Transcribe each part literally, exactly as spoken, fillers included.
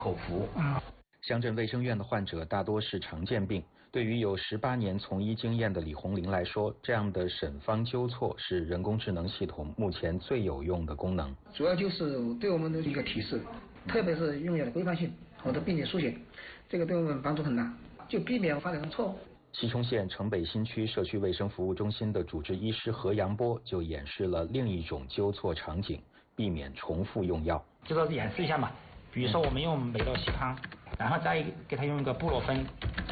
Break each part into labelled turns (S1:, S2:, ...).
S1: 口服。
S2: 嗯。
S3: 乡镇卫生院的患者大多是常见病，对于有十八年从医经验的李红林来说，这样的审方纠错是人工智能系统目前最有用的功能。
S2: 主要就是对我们的一个提示，特别是用药的规范性和的病理书写，这个对我们帮助很大，就避免发生错误。
S3: 西充县城北新区社区卫生服务中心的主治医师何阳波就演示了另一种纠错场景，避免重复用药。
S4: 就说演示一下嘛，比如说我们用美洛西康，然后再给他用一个布洛芬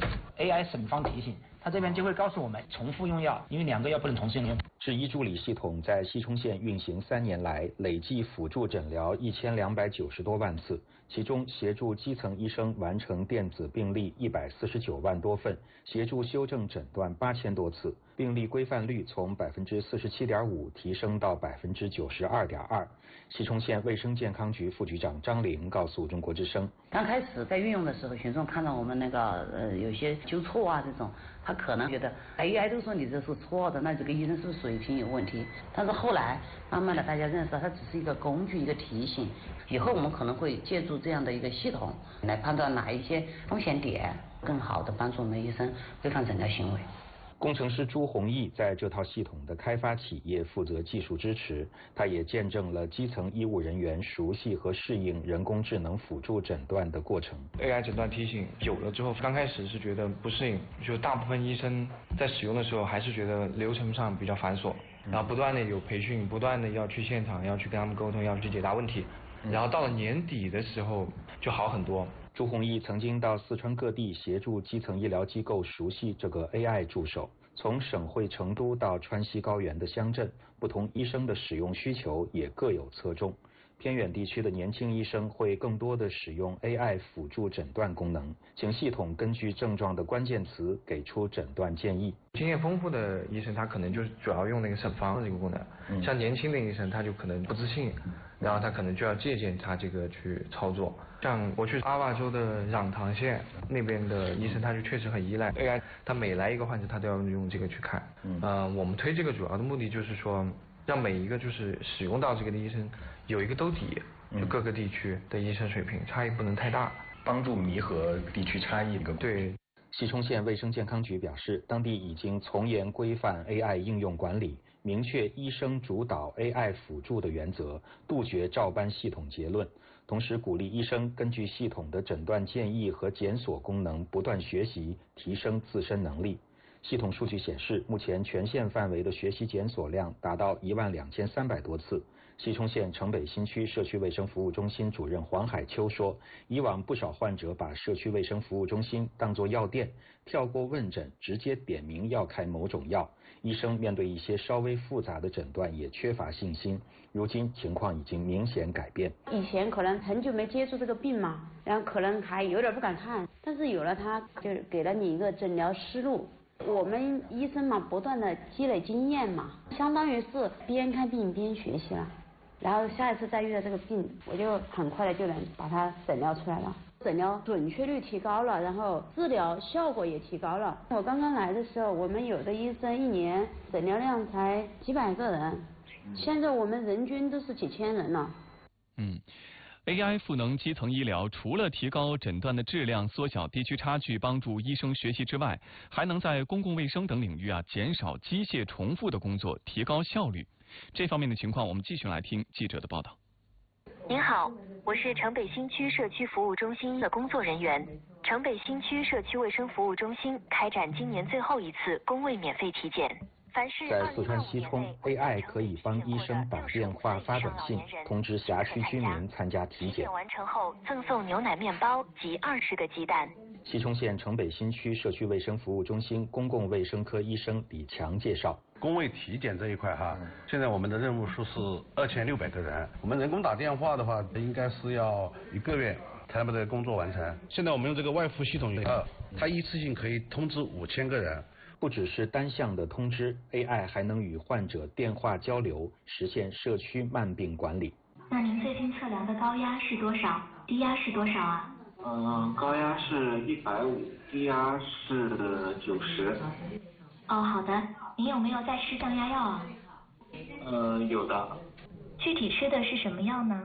S4: A I 审方提醒，他这边就会告诉我们重复用药，因为两个药不能同时用。
S3: 智医助理系统在西充县运行三年来，累计辅助诊疗一千两百九十多万次，其中协助基层医生完成电子病历一百四十九万多份，协助修正诊断八千多次，病历规范率从百分之四十七点五提升到百分之九十二点二。西充县卫生健康局副局长张玲告诉中国之声，
S5: 刚开始在运用的时候，群众看到我们那个呃有些纠错啊这种，他可能觉得 A I 都说你这是错的，那这个医生是不是水平有问题？但是后来慢慢的大家认识到，它只是一个工具，一个提醒。以后我们可能会借助这样的一个系统来判断哪一些风险点，更好的帮助我们医生规范诊疗行为。
S3: 工程师朱宏毅在这套系统的开发企业负责技术支持，他也见证了基层医务人员熟悉和适应人工智能辅助诊断的过程。
S6: A I 诊断提醒久了之后，刚开始是觉得不适应，就大部分医生在使用的时候还是觉得流程上比较繁琐，然后不断的有培训，不断的要去现场，要去跟他们沟通，要去解答问题，然后到了年底的时候就好很多。
S3: 朱宏毅曾经到四川各地协助基层医疗机构熟悉这个 A I 助手，从省会成都到川西高原的乡镇，不同医生的使用需求也各有侧重。偏远地区的年轻医生会更多的使用 A I 辅助诊断功能，请系统根据症状的关键词给出诊断建议。
S6: 经验丰富的医生他可能就是主要用那个审方这个功能，嗯、像年轻的医生他就可能不自信，然后他可能就要借鉴他这个去操作。像我去阿坝州的壤塘县那边的医生，他就确实很依赖 A I， 他每来一个患者他都要用这个去看。嗯、呃，我们推这个主要的目的就是说，让每一个就是使用到这个的医生有一个兜底，就各个地区的医生水平差异不能太大，
S1: 帮助弥合地区差异。
S6: 对。
S3: 西充县卫生健康局表示，当地已经从严规范 A I 应用管理，明确医生主导 A I 辅助的原则，杜绝照搬系统结论，同时鼓励医生根据系统的诊断建议和检索功能不断学习，提升自身能力。系统数据显示，目前全县范围的学习检索量达到一万两千三百多次。西充县城北新区社区卫生服务中心主任黄海秋说，以往不少患者把社区卫生服务中心当作药店，跳过问诊，直接点名要开某种药。医生面对一些稍微复杂的诊断也缺乏信心，如今情况已经明显改变。
S7: 以前可能很久没接触这个病嘛，然后可能还有点不敢看，但是有了它，就给了你一个诊疗思路。我们医生嘛，不断的积累经验嘛，相当于是边看病边学习了。然后下一次再遇到这个病，我就很快的就能把它诊疗出来了，诊疗准确率提高了，然后治疗效果也提高了。我刚刚来的时候，我们有的医生一年诊疗量才几百个人，现在我们人均都是几千人了。
S8: 嗯。A I 赋能基层医疗，除了提高诊断的质量、缩小地区差距、帮助医生学习之外，还能在公共卫生等领域啊减少机械重复的工作，提高效率。这方面的情况，我们继续来听记者的报道。
S9: 您好，我是城北新区社区服务中心的工作人员。城北新区社区卫生服务中心开展今年最后一次公卫免费体检。
S3: 在四川西充 ，A I 可以帮医生打电话、发短信通知辖区居民参加体检。
S9: 完成后赠送牛奶面包及二十个鸡蛋。
S3: 西充县城北新区社区卫生服务中心公共卫生科医生李强介绍，
S10: 公卫体检这一块哈，现在我们的任务数是二千六百个人，我们人工打电话的话，应该是要一个月才能把这个工作完成。现在我们用这个外服系统，呃，它一次性可以通知五千个人。
S3: 不只是单向的通知 ，A I 还能与患者电话交流，实现社区慢病管理。
S11: 那您最近测量的高压是多少？低压是多少啊？
S12: 呃，高压是一百五，低压是九十。
S11: 哦，好的。您有没有在吃降压药啊？
S12: 呃，有的。
S11: 具体吃的是什么药呢？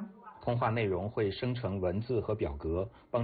S3: 通话内容会生成文字和表格，帮